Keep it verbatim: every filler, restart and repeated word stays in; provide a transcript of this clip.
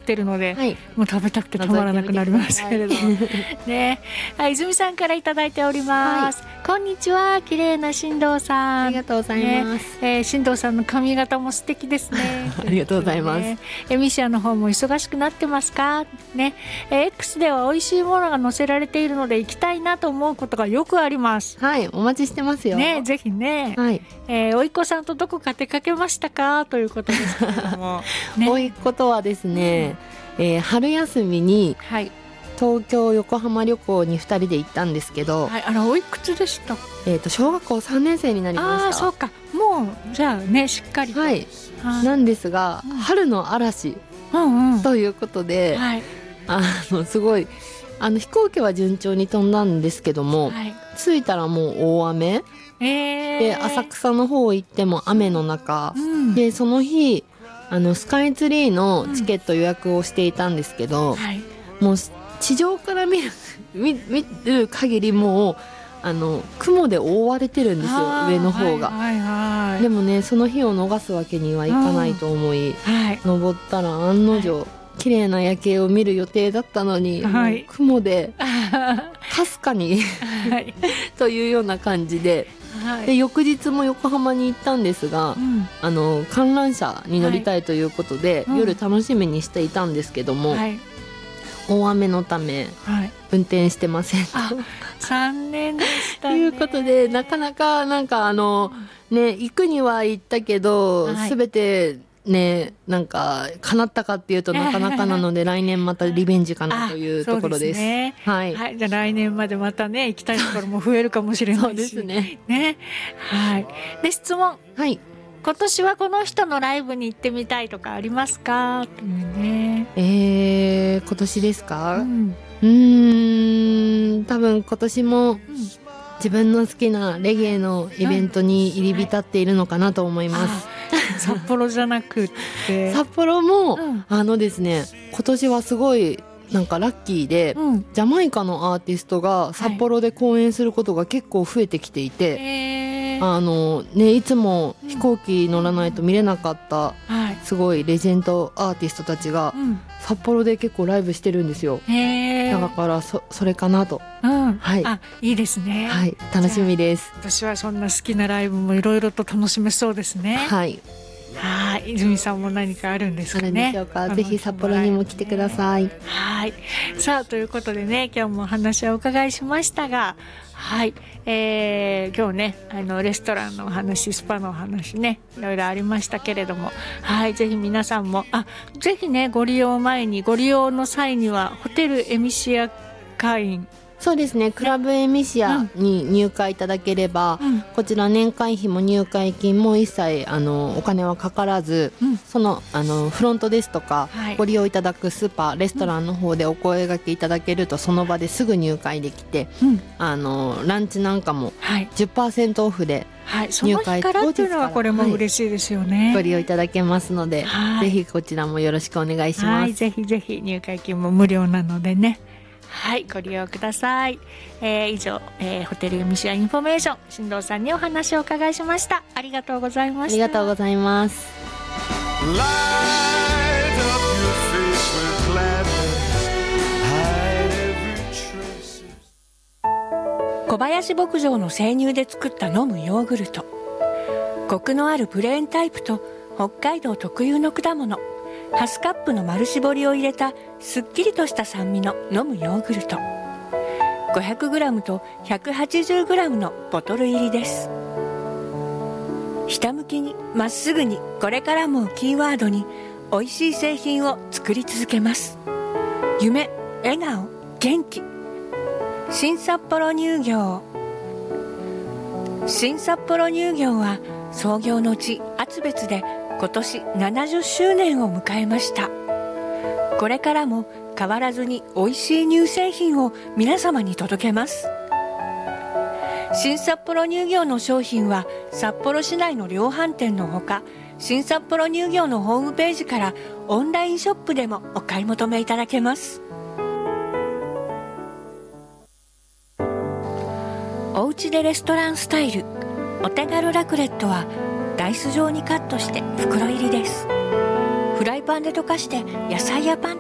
ってるので、 はい、 もう食べたくて止まらなくなりましたけれども、ね、はい、泉さんからいただいております、はい、こんにちは、綺麗な進藤さん、 ありがとうございます、 ね、えー、進藤さんの髪型も素敵ですねありがとうございます、 ね、エミシアの方も忙しくなってますか、ね、えー、X では美味しいものが載せられているので行きたいなと思うことがよくあります。 はい、お待ちしてますよ、 ね、ぜひね、はい、えー、おいっ子さんとどこか出かけましたかということですけれども、ね、 おいっ子とはですね、うん、えー、春休みに、はい、東京横浜旅行にふたりで行ったんですけど、 はい、あら、おいくつでした？ えー、と小学校さんねん生になりました。 あ、そうか、もうじゃあね、しっかりと、 はい、なんですが、うん、春の嵐、 うんうん、 ということで、はい、あのすごいあの飛行機は順調に飛んだんですけども、はい、着いたらもう大雨、えー、で浅草の方行っても雨の中、うん、でその日あのスカイツリーのチケット予約をしていたんですけど、うん、はい、もう地上から見る、見, 見る限りもうあの雲で覆われてるんですよ、上の方が、はいはいはい、でもねその日を逃すわけにはいかないと思い、うん、はい、登ったら案の定、はい、綺麗な夜景を見る予定だったのに、はい、雲でかすかにというような感じで、はい、で翌日も横浜に行ったんですが、うん、あの観覧車に乗りたいということで、はい、夜楽しみにしていたんですけども、はい、大雨のため、はい、運転してませんあ残念でしたねということで、なかなかなんかあの、ね、行くには行ったけど、はい、全てね、なんか叶ったかっていうとなかなかなので来年またリベンジかなというところです。 ね、はい、はい、じゃあ来年までまたね行きたいところも増えるかもしれないしそうですね。ね、はい。で質問、はい、今年はこの人のライブに行ってみたいとかありますか？ね、 えー、今年ですか？うん、うーん多分今年も、うん、自分の好きなレゲエのイベントに入り浸っているのかなと思います。 うん、札幌じゃなくて札幌も、うん、あのですね今年はすごいなんかラッキーで、うん、ジャマイカのアーティストが札幌で公演することが結構増えてきていて、はい、あのね、いつも飛行機乗らないと見れなかった、うん、すごいレジェンドアーティストたちが札幌で結構ライブしてるんですよ。へだから そ, それかなと、 うん、はい、あいいですね、 はい、楽しみです。 私はそんな好きなライブもいろいろと楽しめそうですね。はい、はい、泉さんも何かあるんですかね。 あるんでしょうか。ぜひ札幌にも来てください。 はい、さあということでね、今日もお話をお伺いしましたが、はい、えー、今日ねあのレストランのお話、スパのお話ね、いろいろありましたけれども、はい、ぜひ皆さんもあぜひねご利用前にご利用の際にはホテルエミシア会員、 そうですね、クラブエミシアに入会いただければ、うん、こちら年会費も入会金も一切あのお金はかからず、うん、その、あのフロントですとか、はい、ご利用いただくスーパーレストランの方でお声掛けいただけると、その場ですぐ入会できて、うん、あのランチなんかも じゅっパーセント オフで入会、 はい、その日からっていうのはこれも嬉しいですよね、 はい、ご利用いただけますので、はい、ぜひこちらもよろしくお願いします。はい、 ぜひぜひ入会金も無料なのでね、はい、ご利用ください。えー、以上、えー、ホテルエミシアインフォメーション進藤さんにお話をお伺いしました。ありがとうございました。 ありがとうございます。 小林牧場の生乳で作った飲むヨーグルト、コクのあるプレーンタイプと北海道特有の果物ハスカップの丸搾りを入れたすっきりとした酸味の飲むヨーグルト、 ごひゃくグラム と ひゃくはちじゅうグラム のボトル入りです。ひたむきにまっすぐにこれからもキーワードに美味しい製品を作り続けます。夢、笑顔、元気、新札幌乳業。新札幌乳業は創業の地厚別で今年ななじゅっしゅうねんを迎えました。これからも変わらずに美味しい乳製品を皆様に届けます。新札幌乳業の商品は札幌市内の量販店のほか、新札幌乳業のホームページからオンラインショップでもお買い求めいただけます。おうちでレストランスタイルお手軽ラクレットはダイス状にカットして袋入りです。フライパンで溶かして野菜やパン